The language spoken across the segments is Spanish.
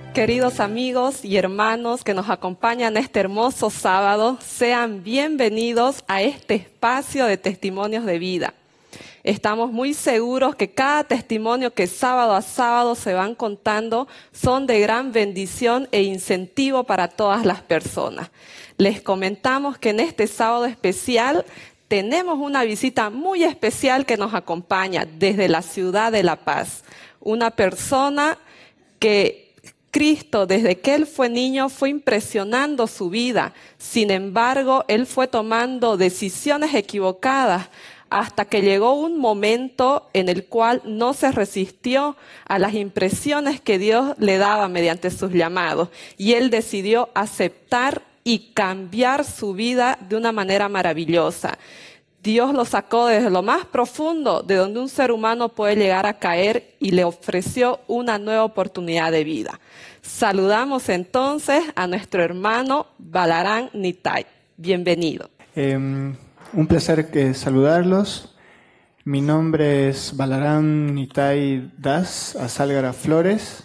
Queridos amigos y hermanos que nos acompañan este hermoso sábado, sean bienvenidos a este espacio de testimonios de vida. Estamos muy seguros que cada testimonio que sábado a sábado se van contando son de gran bendición e incentivo para todas las personas. Les comentamos que en este sábado especial tenemos una visita muy especial que nos acompaña desde la ciudad de La Paz. Una persona que Cristo, desde que él fue niño, fue impresionando su vida. Sin embargo, él fue tomando decisiones equivocadas hasta que llegó un momento en el cual no se resistió a las impresiones que Dios le daba mediante sus llamados. Y él decidió aceptar y cambiar su vida de una manera maravillosa. Dios lo sacó desde lo más profundo de donde un ser humano puede llegar a caer y le ofreció una nueva oportunidad de vida. Saludamos entonces a nuestro hermano Balarán Nitai. Bienvenido. Un placer saludarlos. Mi nombre es Balarán Nitai Das Azálgara Flores.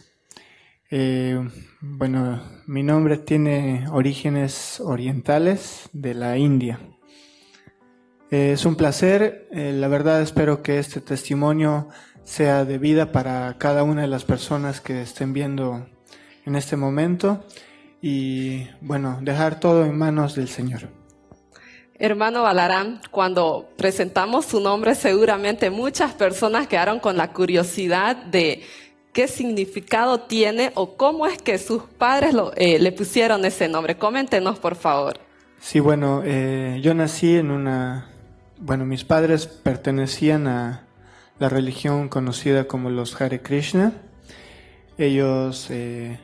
Mi nombre tiene orígenes orientales de la India. Es un placer, la verdad espero que este testimonio sea de vida para cada una de las personas que estén viendo en este momento y dejar todo en manos del Señor. Hermano Balarán, cuando presentamos su nombre seguramente muchas personas quedaron con la curiosidad de qué significado tiene o cómo es que sus padres le pusieron ese nombre. Coméntenos, por favor. Sí, yo nací mis padres pertenecían a la religión conocida como los Hare Krishna. Ellos, en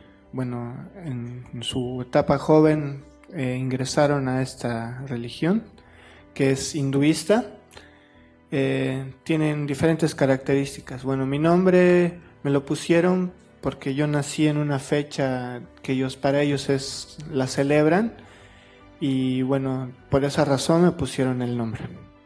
su etapa joven ingresaron a esta religión, que es hinduista. Tienen diferentes características. Mi nombre me lo pusieron porque yo nací en una fecha que para ellos la celebran. Y por esa razón me pusieron el nombre.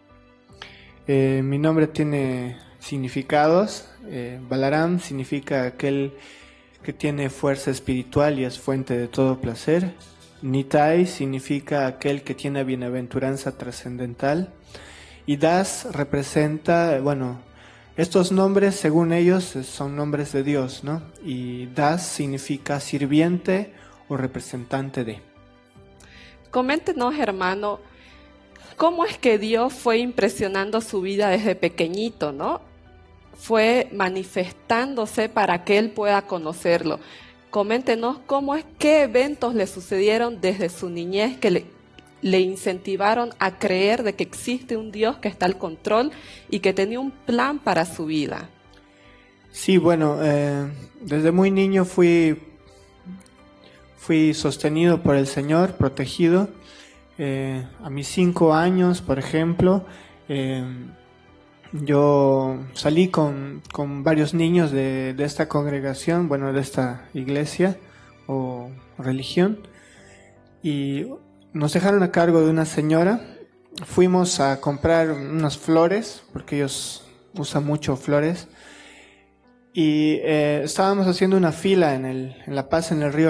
Mi nombre tiene significados. Balaram significa aquel que tiene fuerza espiritual y es fuente de todo placer. Nitai significa aquel que tiene bienaventuranza trascendental. Y Das representa, estos nombres según ellos son nombres de Dios, ¿no? Y Das significa sirviente o representante de. Coméntenos, hermano, ¿cómo es que Dios fue impresionando su vida desde pequeñito, ¿no? Fue manifestándose para que él pueda conocerlo. Coméntenos qué eventos le sucedieron desde su niñez que le incentivaron a creer de que existe un Dios que está al control y que tenía un plan para su vida. Sí, desde muy niño fui sostenido por el Señor, protegido. A mis 5 años, por ejemplo, yo salí con varios niños de esta congregación, de esta iglesia o religión, y nos dejaron a cargo de una señora. Fuimos a comprar unas flores, porque ellos usan mucho flores, y estábamos haciendo una fila en La Paz, en el río